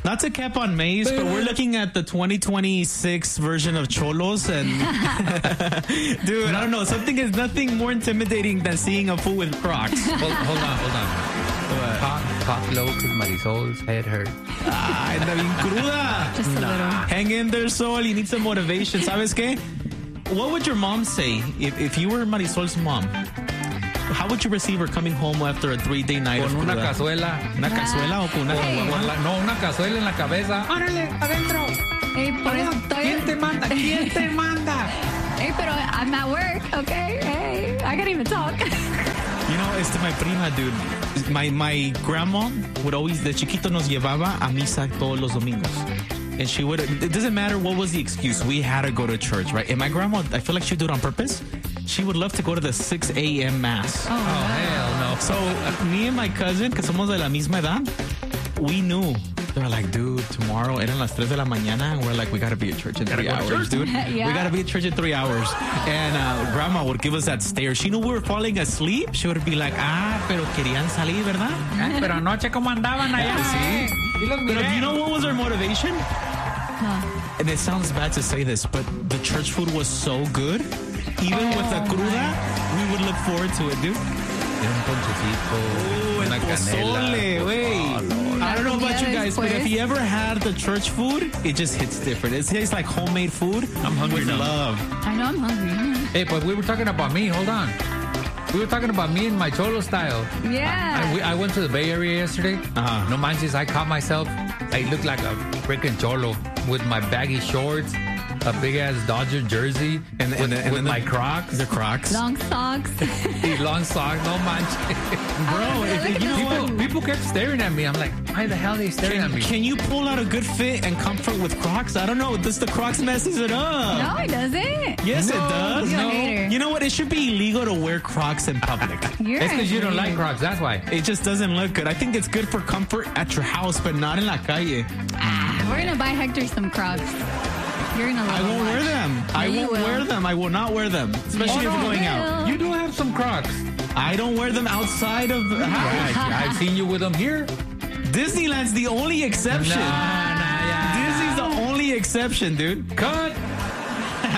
Not to cap on Maze, but we're looking at the 2026 version of Cholos, and dude, I don't know. Nothing more intimidating than seeing a fool with Crocs. Hold on. Talk low because Marisol's head hurt. Anda bien cruda. Just a little. Hang in there, Sol. You need some motivation. ¿Sabes qué? What would your mom say if you were Marisol's mom? How would you receive her coming home after a 3-day night of Con una cruda? cazuela. ¿Una cazuela o con una caguama? No, una cazuela en la cabeza. ¡Órale, adentro! Por eso estoy... ¿Quién te manda? ¿Quién te manda? Hey, pero I'm at work, okay? Hey, I can't even talk. You know, it's my prima, dude. My grandma would always, de chiquito nos llevaba a misa todos los domingos. And she would, it doesn't matter what was the excuse, we had to go to church, right? And my grandma, I feel like she'd do it on purpose. She would love to go to the 6 a.m. mass. Oh, hell no. So me and my cousin, que somos de la misma edad, we knew. They were like, dude, tomorrow, eran las 3 de la mañana, and we're like, we gotta be at church in 3 hours, dude. Yeah. We gotta be at church in 3 hours. And grandma would give us that stare. She knew we were falling asleep. She would be like, pero querían salir, ¿verdad? Pero anoche, ¿cómo andaban allá? Sí. But you know what was our motivation? Huh. And it sounds bad to say this, but the church food was so good. Even with the cruda, we would look forward to it, dude. Un ponchecito, una Pozole, wait. I don't know about you guys, but después. if you ever had the church food, it just hits different. It tastes like homemade food. I'm hungry with now. love. I know I'm hungry. Hey, but we were talking about me. Hold on. We were talking about me and my Cholo style. Yeah. I went to the Bay Area yesterday. No manches, I caught myself. I looked like a freaking Cholo with my baggy shorts, a big ass Dodger jersey, and then my Crocs. The Crocs. Long socks. Long socks, no manches. Bro, you know what? People kept staring at me. I'm like, why the hell are they staring at me? Can you pull out a good fit and comfort with Crocs? I don't know. The Crocs messes it up. No, it doesn't. Yes, it does. You're a hater. You know what? It should be illegal to wear Crocs in public. You're It's because you don't like hater. Crocs, that's why. It just doesn't look good. I think it's good for comfort at your house, but not in la calle. We're going to buy Hector some Crocs. You're going to love I won't wear them. I you won't will. wear them. I will not wear them, especially if we're going out. You do have some Crocs. I don't wear them outside of the house. I've seen you with them here. Disneyland's the only exception. Nah, yeah. Disney's the only exception, dude. Cut.